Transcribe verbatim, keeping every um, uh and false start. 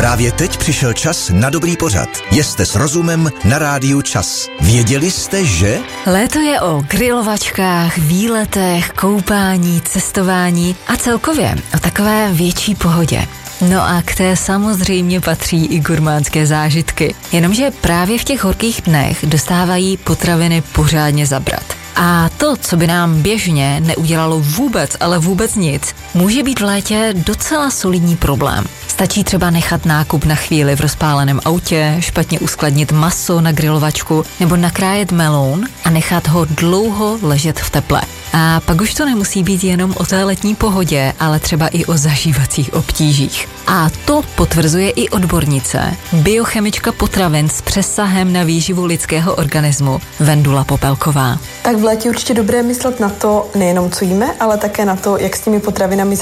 Právě teď přišel čas na dobrý pořad. Jeste s rozumem na rádiu Čas. Věděli jste, že? Léto je o grilovačkách, výletech, koupání, cestování a celkově o takové větší pohodě. No a k té samozřejmě patří i gurmánské zážitky. Jenomže právě v těch horkých dnech dostávají potraviny pořádně zabrat. A to, co by nám běžně neudělalo vůbec, ale vůbec nic, může být v létě docela solidní problém. Stačí třeba nechat nákup na chvíli v rozpáleném autě, špatně uskladnit maso na grilovačku nebo nakrájet meloun a nechat ho dlouho ležet v teple. A pak už to nemusí být jenom o té letní pohodě, ale třeba i o zažívacích obtížích. A to potvrzuje i odbornice, biochemička potravin s přesahem na výživu lidského organismu Vendula Popelková. Tak v létě určitě dobré myslet na to, nejenom co jíme, ale také na to, jak s těmi potravinami